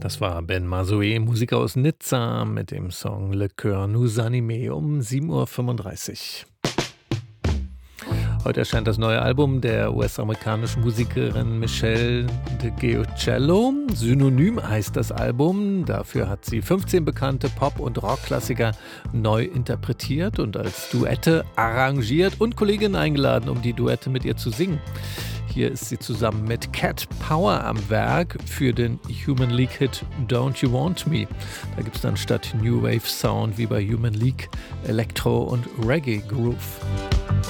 Das war Ben Mazoé, Musiker aus Nizza, mit dem Song Le Cœur nous anime um 7:35 Uhr. Heute erscheint das neue Album der US-amerikanischen Musikerin Michelle DeGiocello. Synonym heißt das Album. Dafür hat sie 15 bekannte Pop- und Rockklassiker neu interpretiert und als Duette arrangiert und Kolleginnen eingeladen, um die Duette mit ihr zu singen. Hier ist sie zusammen mit Cat Power am Werk für den Human League-Hit Don't You Want Me. Da gibt es dann statt New Wave Sound wie bei Human League Elektro und Reggae Groove.